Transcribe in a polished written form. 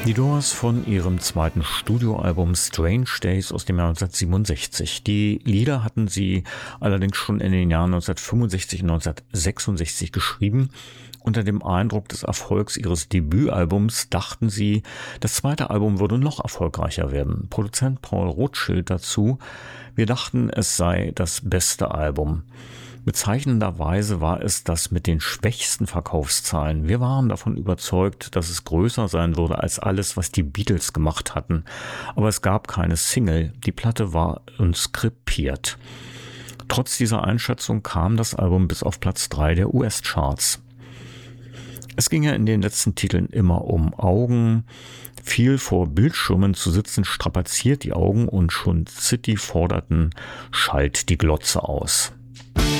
Die Doors von ihrem zweiten Studioalbum Strange Days aus dem Jahr 1967. Die Lieder hatten sie allerdings schon in den Jahren 1965 und 1966 geschrieben. Unter dem Eindruck des Erfolgs ihres Debütalbums dachten sie, das zweite Album würde noch erfolgreicher werden. Produzent Paul Rothschild dazu: Wir dachten, es sei das beste Album. Bezeichnenderweise war es das mit den schwächsten Verkaufszahlen. Wir waren davon überzeugt, dass es größer sein würde als alles, was die Beatles gemacht hatten. Aber es gab keine Single. Die Platte war uns krepiert. Trotz dieser Einschätzung kam das Album bis auf Platz 3 der US-Charts. Es ging ja in den letzten Titeln immer um Augen. Viel vor Bildschirmen zu sitzen strapaziert die Augen und schon City forderten: Schalt die Glotze aus.